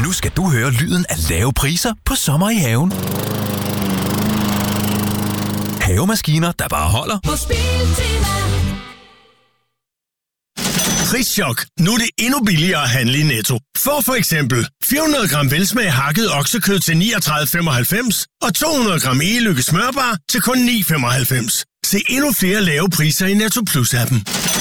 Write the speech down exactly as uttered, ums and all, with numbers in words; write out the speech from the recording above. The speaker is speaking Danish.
Nu skal du høre lyden af lave priser på sommer i haven. Havemaskiner, der bare holder. På Biltema. Prischok. Nu er det endnu billigere at handle i Netto. Få for eksempel fire hundrede gram velsmag hakket oksekød til niogtredive femoghalvfems og to hundrede gram e-lykke smørbar til kun ni femoghalvfems. Se endnu flere lave priser i Netto Plus-appen.